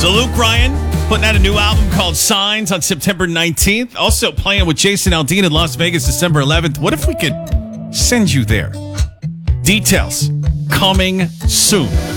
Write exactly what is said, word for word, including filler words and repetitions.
So Luke Ryan putting out a new album called Signs on September nineteenth. Also playing with Jason Aldean in Las Vegas December eleventh. What if we could send you there? Details coming soon.